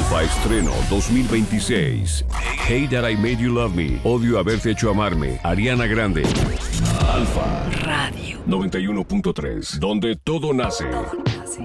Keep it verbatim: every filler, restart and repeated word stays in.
Alfa estreno dos mil veintiséis. Hate That I Made You Love Me. Odio haberte hecho amarme. Ariana Grande. Alfa Radio noventa y uno punto tres. Donde todo nace. Todo nace.